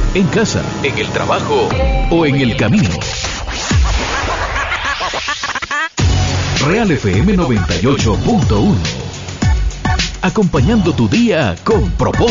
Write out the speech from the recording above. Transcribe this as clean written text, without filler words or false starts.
en casa, en el trabajo o en el camino. Real FM 98.1. Acompañando tu día con propósito.